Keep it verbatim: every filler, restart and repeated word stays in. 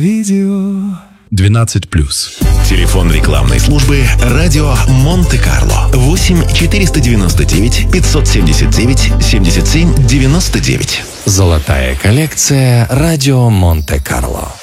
Видео двенадцать плюс. Телефон рекламной службы «Радио Монте-Карло» восемь четыреста девяносто девять пятьсот семьдесят девять семьдесят семь девяносто девять. Золотая коллекция «Радио Монте-Карло».